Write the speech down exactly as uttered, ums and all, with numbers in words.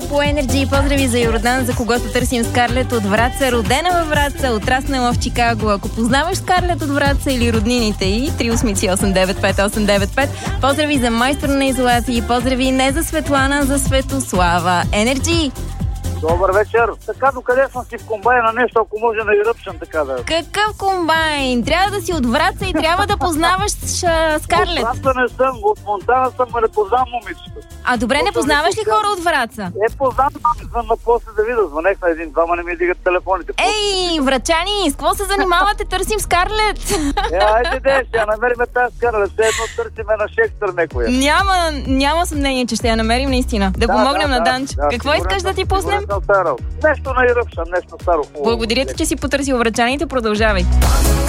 по Енерджи. Поздрави за Йордан, за когото търсим Скарлет от Враца. Родена във Враца, отраснала в Чикаго. Ако познаваш Скарлет от Враца или роднините и три осмици осем девет пет осем девет пет. Поздрави за майстор на изолации. Поздрави не за Светлана, за Светослава. Енерджи! Добър вечер. Така, докъде съм си в комбайна нещо, ако може да и ръпшам така да... Какъв комбайн? Трябва да си от Враца и трябва да познаваш а, Скарлет. От Враца не съм, от Монтана съм, но не познавам момичета. А добре, не познаваш ли хора от Враца? Е, познавам, звън на после да видя. Звънех на един, двама не ми дигат телефоните. Ей, врачани, с какво се занимавате? Търсим Скарлет. Е, айде де, ще я намерим тази Скарлет. Все едно търсиме на Шекспир некоя. Няма, няма съмнение, че ще я намерим наистина. Да, Да, помогнем да, на да, Данч. да, Какво сигурен искаш съм, да ти пуснем? сигурен съм, Старо. Нещо на Иръпша, нещо старо. Благодаря ти, че си потърсил врачаните. Продължавай.